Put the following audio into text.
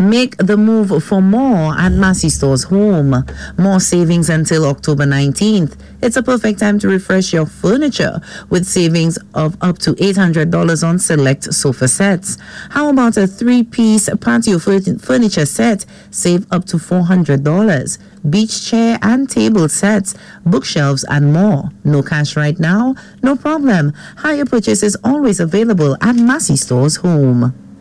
Make the move for more at Massey Stores Home. More savings until October 19th. It's a perfect time to refresh your furniture with savings of up to $800 on select sofa sets. How about a 3-piece patio furniture set? Save up to $400. Beach chair and table sets, bookshelves and more. No cash right now? No problem. Hire purchase is always available at Massey Stores Home.